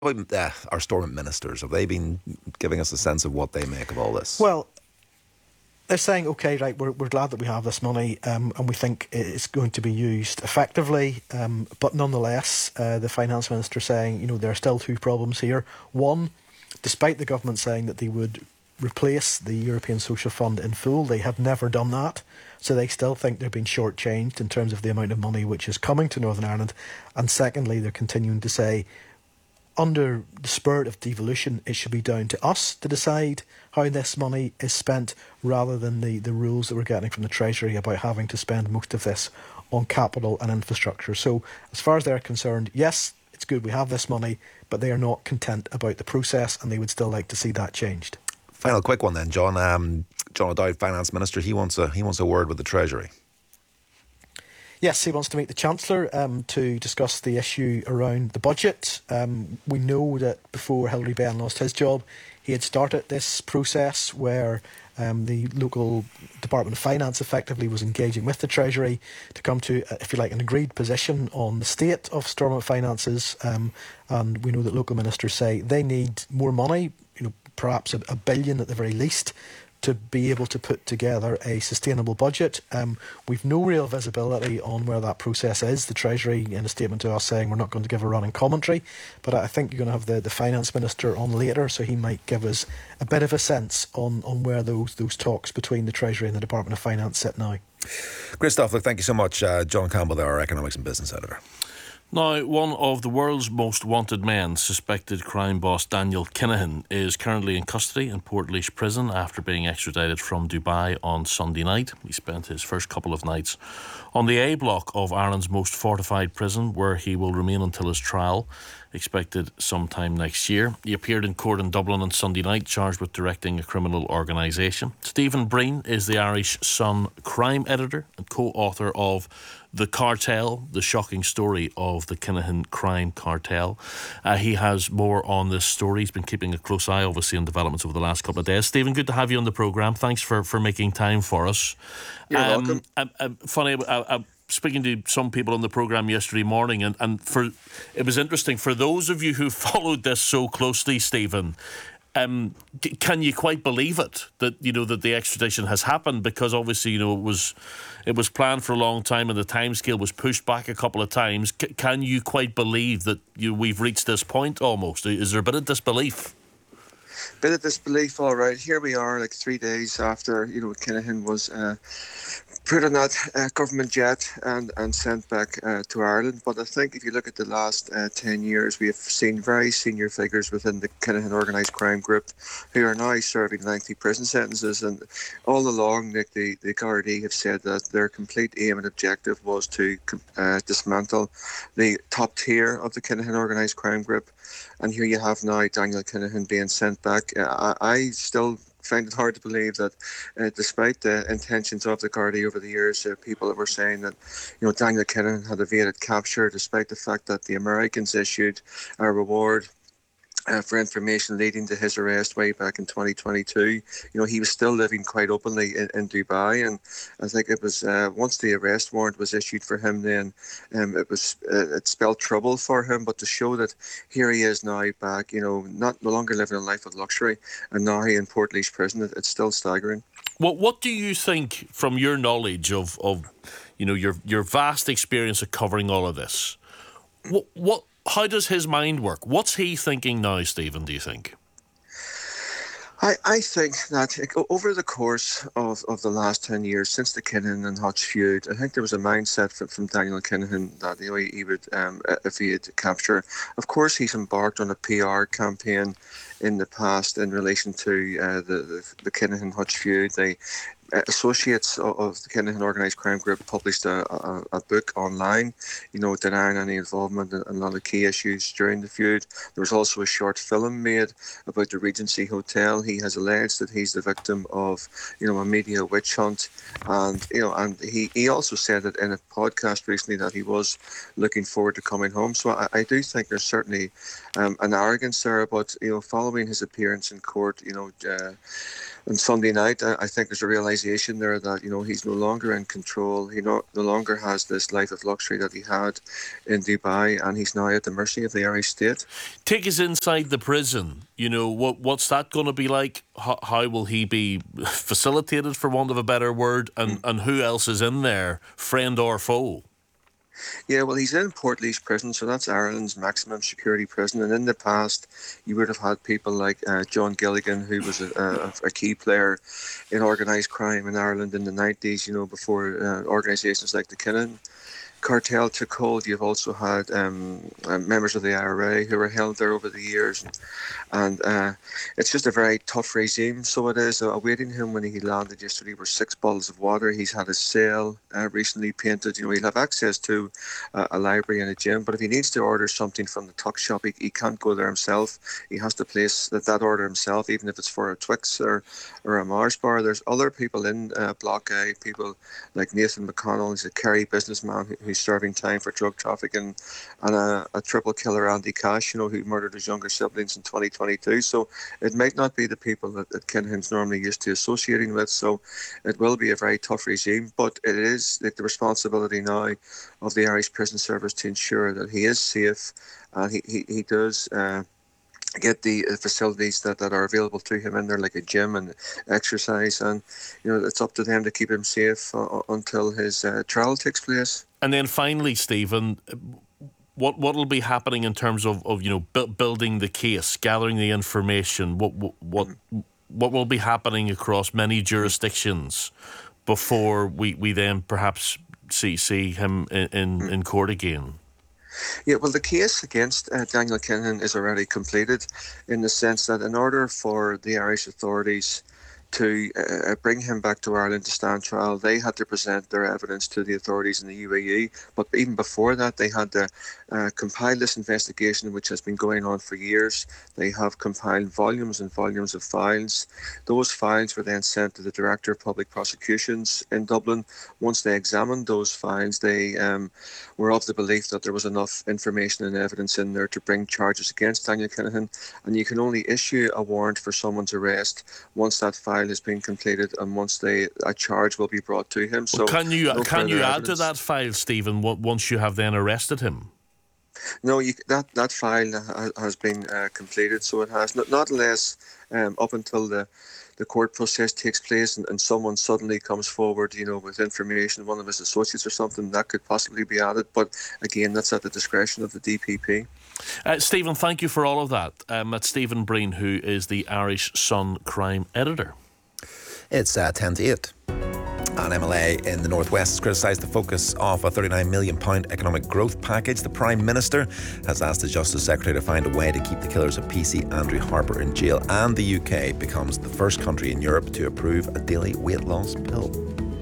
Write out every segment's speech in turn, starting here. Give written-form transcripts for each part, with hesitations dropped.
Our Stormont ministers, have they been giving us a sense of what they make of all this? Well, they're saying, OK, right, we're glad that we have this money and we think it's going to be used effectively. But nonetheless, the finance minister saying, there are still two problems here. One, despite the government saying that they would replace the European Social Fund in full, they have never done that. So they still think they've been shortchanged in terms of the amount of money which is coming to Northern Ireland. And secondly, they're continuing to say, under the spirit of devolution, it should be down to us to decide how this money is spent rather than the rules that we're getting from the Treasury about having to spend most of this on capital and infrastructure. So as far as they're concerned, yes, it's good we have this money, but they are not content about the process and they would still like to see that changed. Final quick one then, John. John O'Dowd, Finance Minister, he wants a word with the Treasury. Yes, he wants to meet the Chancellor to discuss the issue around the budget. We know that before Hilary Benn lost his job, he had started this process where the local Department of Finance effectively was engaging with the Treasury to come to, if you like, an agreed position on the state of Stormont finances. And we know that local ministers say they need more money, perhaps a billion at the very least, to be able to put together a sustainable budget. We've no real visibility on where that process is. The Treasury, in a statement to us, saying we're not going to give a running commentary, but I think you're going to have the Finance Minister on later, so he might give us a bit of a sense on where those talks between the Treasury and the Department of Finance sit now. Great stuff. Look, thank you so much. John Campbell there, our Economics and Business Editor. Now, one of the world's most wanted men, suspected crime boss Daniel Kinahan, is currently in custody in Portlaoise Prison after being extradited from Dubai on Sunday night. He spent his first couple of nights on the A block of Ireland's most fortified prison, where he will remain until his trial, expected sometime next year. He appeared in court in Dublin on Sunday night, charged with directing a criminal organisation. Stephen Breen is the Irish Sun crime editor and co-author of The Cartel, the shocking story of the Kinahan crime cartel. He has more on this story. He's been keeping a close eye, obviously, on developments over the last couple of days. Stephen, good to have you on the programme. Thanks for making time for us. You're welcome. Funny, speaking to some people on the programme yesterday morning, and it was interesting. For those of you who followed this so closely, Stephen, can you quite believe it that that the extradition has happened? Because obviously it was planned for a long time and the timescale was pushed back a couple of times. Can you quite believe that we've reached this point almost? Is there a bit of disbelief? Bit of disbelief, all right. Here we are, like 3 days after Kinahan was put on that government jet and sent back to Ireland. But I think if you look at the last 10 years, we have seen very senior figures within the Kinahan organised crime group who are now serving lengthy prison sentences. And all along, Nick, the Gardaí have said that their complete aim and objective was to dismantle the top tier of the Kinahan organised crime group. And here you have now Daniel Kinahan being sent back. I still find it hard to believe that despite the intentions of the Gardaí over the years, people were saying that Daniel Kinahan had evaded capture, despite the fact that the Americans issued a reward for information leading to his arrest way back in 2022. He was still living quite openly in Dubai, and I think it was once the arrest warrant was issued for him, then it spelled trouble for him. But to show that here he is now back, no longer living a life of luxury, and now he in Portlaoise Prison, it's still staggering. Well, what do you think, from your knowledge of your vast experience of covering all of this? How does his mind work? What's he thinking now, Stephen, do you think? I think that over the course of the last 10 years, since the Kinahan and Hutch feud, I think there was a mindset from Daniel Kinahan that he would evade capture. Of course, he's embarked on a PR campaign in the past in relation to the Kinahan Hutch feud. They associates of the Kinahan organised crime group published a book online, denying any involvement in a lot of key issues during the feud. There was also a short film made about the Regency Hotel. He has alleged that he's the victim of, a media witch hunt, and he also said that in a podcast recently that he was looking forward to coming home. So I do think there's certainly an arrogance there, but following his appearance in court, Sunday night, I think there's a realisation there that, he's no longer in control. He no longer has this life of luxury that he had in Dubai, and he's now at the mercy of the Irish state. Take us inside the prison. What's that going to be like? How will he be facilitated, for want of a better word? And who else is in there, friend or foe? Yeah, well, he's in Portlaoise Prison, so that's Ireland's maximum security prison. And in the past, you would have had people like John Gilligan, who was a key player in organised crime in Ireland in the 90s, before organisations like the Kinahan cartel took hold. You've also had members of the IRA who were held there over the years, and it's just a very tough regime. So it is. Awaiting him when he landed yesterday were 6 bottles of water. He's had his cell recently painted. He'll have access to a library and a gym, but if he needs to order something from the tuck shop, he can't go there himself. He has to place that order himself, even if it's for a Twix or a Mars bar. There's other people in Block A, people like Nathan McConnell. He's a Kerry businessman who's serving time for drug trafficking, and a triple killer, Andy Cash, who murdered his younger siblings in 2022. So it might not be the people that Kinahan's normally used to associating with. So it will be a very tough regime, but it is the responsibility now of the Irish Prison Service to ensure that he is safe, and he does get the facilities that are available to him in there, like a gym and exercise, and it's up to them to keep him safe until his trial takes place. And then finally, Stephen, what will be happening in terms of building the case, gathering the information? What will be happening across many jurisdictions before we then perhaps see him in court again? Yeah, well, the case against Daniel Kinahan is already completed, in the sense that in order for the Irish authorities to bring him back to Ireland to stand trial, they had to present their evidence to the authorities in the UAE. But even before that, they had to compile this investigation, which has been going on for years. They have compiled volumes and volumes of files. Those files were then sent to the Director of Public Prosecutions in Dublin. Once they examined those files, they were of the belief that there was enough information and evidence in there to bring charges against Daniel Kinahan. And you can only issue a warrant for someone's arrest once that file has been completed and once a charge will be brought to him. So can you add to evidence. that file, Stephen, once you have then arrested him? No, that file has been completed, so it has not unless up until the court process takes place and someone suddenly comes forward, with information, one of his associates or something, that could possibly be added. But again, that's at the discretion of the DPP. Stephen, thank you for all of that. That's Stephen Breen, who is the Irish Sun crime editor. It's 10 to 8. An MLA in the Northwest has criticised the focus of a £39 million economic growth package. The Prime Minister has asked the Justice Secretary to find a way to keep the killers of PC Andrew Harper in jail, and the UK becomes the first country in Europe to approve a daily weight loss pill.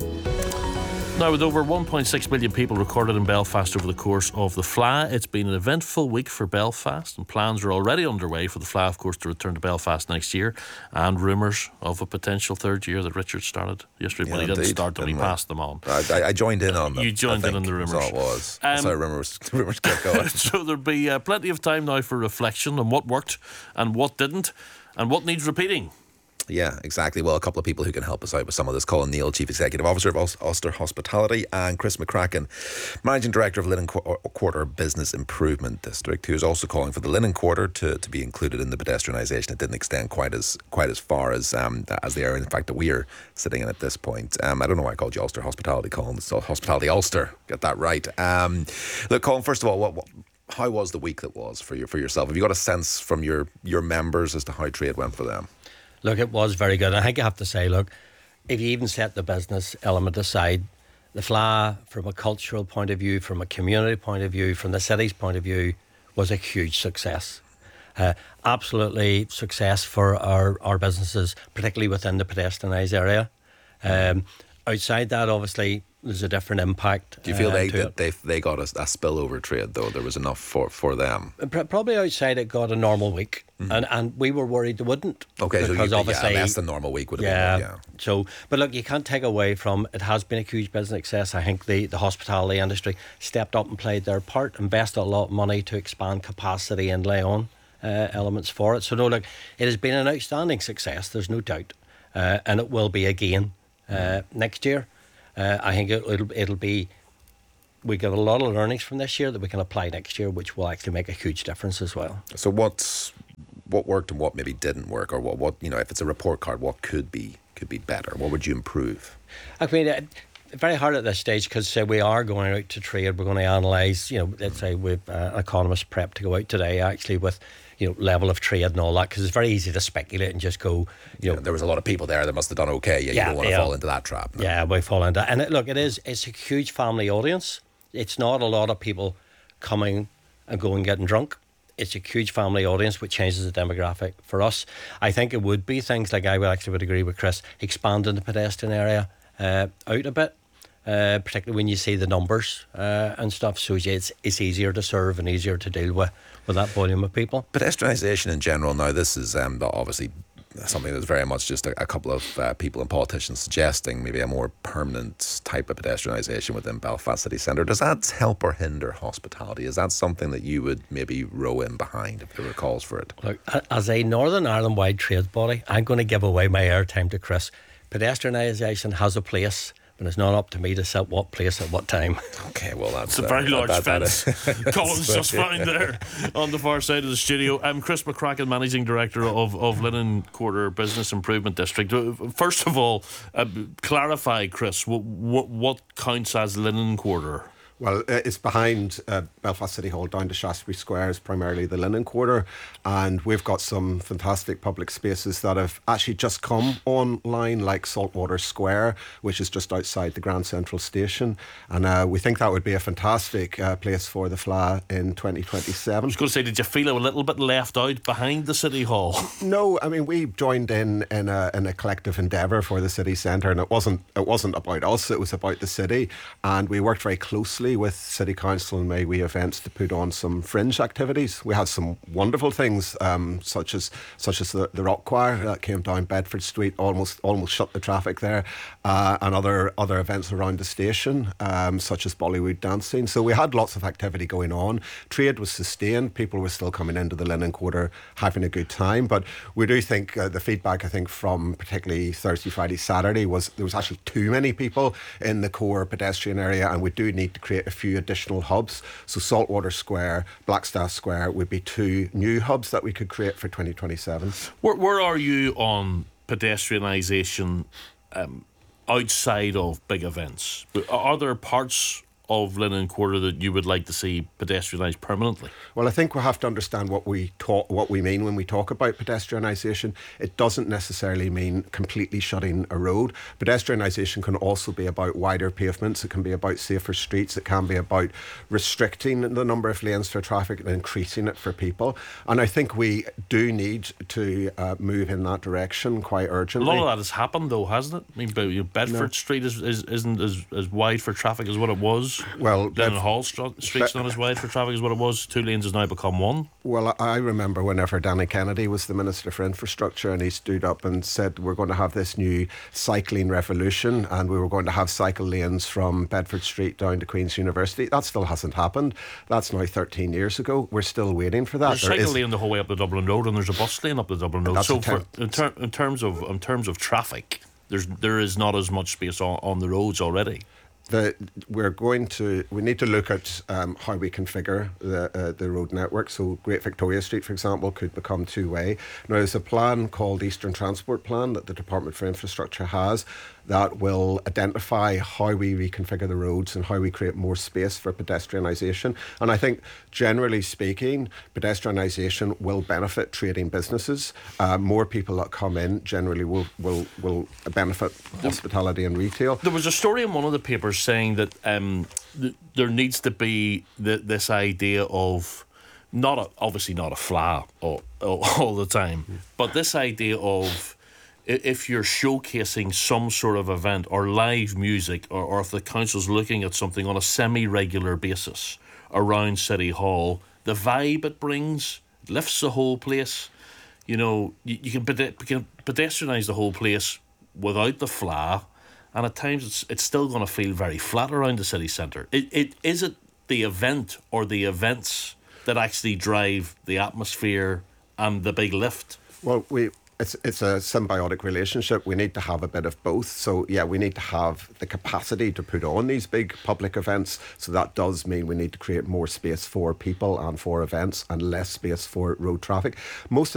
Now, with over 1.6 million people recorded in Belfast over the course of the Fleadh, it's been an eventful week for Belfast, and plans are already underway for the Fleadh, of course, to return to Belfast next year, and rumours of a potential third year that Richard started yesterday. Well, he didn't start them, he passed them on. I joined in on them. You joined in on the rumours. That's all it was. That's how rumours kept going. So there'll be plenty of time now for reflection on what worked and what didn't, and what needs repeating. Yeah, exactly. Well, a couple of people who can help us out with some of this: Colin Neal, Chief Executive Officer of Ulster Hospitality, and Chris McCracken, Managing Director of Linen Quarter Business Improvement District, who is also calling for the Linen Quarter to be included in the pedestrianisation. It didn't extend quite as far as the area, in fact, that we are sitting in at this point. I don't know why I called you Ulster Hospitality, Colin. It's Hospitality Ulster. Get that right. Look, Colin, first of all, how was the week that was for yourself? Have you got a sense from your members as to how trade went for them? Look, it was very good. I think I have to say, look, if you even set the business element aside, the Fleadh, from a cultural point of view, from a community point of view, from the city's point of view, was a huge success. Absolutely success for our businesses, particularly within the pedestrianised area. Outside that, obviously, there's a different impact. Do you feel they got a spillover trade, though? There was enough for them? Probably outside it got a normal week, and we were worried they wouldn't. Okay, because so obviously less than normal week would have been. Yeah. So, but look, you can't take away from it has been a huge business success. I think the hospitality industry stepped up and played their part, invested a lot of money to expand capacity and lay on elements for it. So no, look, it has been an outstanding success. There's no doubt. and it will be again next year. I think it'll be. We got a lot of learnings from this year that we can apply next year, which will actually make a huge difference as well. So what worked and what maybe didn't work, or what if it's a report card, what could be better? What would you improve? I mean, very hard at this stage because we are going out to trade. We're going to analyse. Let's say we've an economist prep to go out today, actually, with level of trade and all that, because it's very easy to speculate and just go. There was a lot of people there that must have done okay. You don't want to fall into that trap. No? Yeah, we fall into that. And it's a huge family audience. It's not a lot of people coming and going getting drunk. It's a huge family audience, which changes the demographic for us. I think it would be things like, I would agree with Chris, expanding the pedestrian area out a bit, particularly when you see the numbers and stuff. So it's easier to serve and easier to deal with that volume of people. Pedestrianisation in general, now this is obviously something that's very much just a couple of people and politicians suggesting maybe a more permanent type of pedestrianisation within Belfast city centre. Does that help or hinder hospitality? Is that something that you would maybe row in behind if there were calls for it? Look, as a Northern Ireland-wide trades body, I'm going to give away my airtime to Chris. Pedestrianisation has a place, but it's not up to me to set what place at what time. Okay, well, that's a very large fence. Colin's just found there on the far side of the studio. I'm Chris McCracken, Managing Director of Linen Quarter Business Improvement District. First of all, clarify, Chris, what counts as Linen Quarter? Well, it's behind Belfast City Hall down to Shaftesbury Square is primarily the Linen Quarter, and we've got some fantastic public spaces that have actually just come online, like Saltwater Square, which is just outside the Grand Central Station, and we think that would be a fantastic place for the FLA in 2027. I was going to say, did you feel a little bit left out behind the City Hall? No, I mean, we joined in a collective endeavour for the city centre, and it wasn't about us, it was about the city, and we worked very closely with City Council and May events to put on some fringe activities. We had some wonderful things, such as the Rock Choir that came down Bedford Street, almost shut the traffic there, and other events around the station, such as Bollywood dancing. So we had lots of activity going on. Trade was sustained. People were still coming into the Linen Quarter having a good time. But we do think the feedback, I think, from particularly Thursday, Friday, Saturday was there was actually too many people in the core pedestrian area, and we do need to create a few additional hubs. So Saltwater Square, Blackstaff Square would be two new hubs that we could create for 2027. Where are you on pedestrianisation outside of big events? Are there parts of Linen Quarter that you would like to see pedestrianised permanently? Well, I think we have to understand what we mean when we talk about pedestrianisation. It doesn't necessarily mean completely shutting a road. Pedestrianisation can also be about wider pavements. It can be about safer streets. It can be about restricting the number of lanes for traffic and increasing it for people. And I think we do need to move in that direction quite urgently. A lot of that has happened, though, hasn't it? I mean, Bedford Street isn't as wide for traffic as what it was. Well, Lennon Hall Street's not as wide for traffic as what it was. 2 lanes has now become 1. Well, I remember whenever Danny Kennedy was the Minister for Infrastructure, and he stood up and said we're going to have this new cycling revolution, and we were going to have cycle lanes from Bedford Street down to Queen's University. That still hasn't happened. That's now 13 years ago. We're still waiting for that. There's a cycle lane the whole way up the Dublin Road, and there's a bus lane up the Dublin Road. So in terms of traffic, there is not as much space on the roads already. We need to look at how we configure the road network. So Great Victoria Street, for example, could become two-way. Now, there's a plan called Eastern Transport Plan that the Department for Infrastructure has that will identify how we reconfigure the roads and how we create more space for pedestrianisation. And I think, generally speaking, pedestrianisation will benefit trading businesses. More people that come in generally will benefit hospitality and retail. There was a story in one of the papers saying that there needs to be this idea of obviously not a FLA all the time, but this idea of if you're showcasing some sort of event or live music, or if the council's looking at something on a semi-regular basis around City Hall, the vibe it brings lifts the whole place. You know, you can pedestrianise the whole place without the FLA, and at times it's still going to feel very flat around the city centre. Is it the event or the events that actually drive the atmosphere and the big lift? Well, it's a symbiotic relationship. We need to have a bit of both. So yeah, we need to have the capacity to put on these big public events. So that does mean we need to create more space for people and for events and less space for road traffic. Most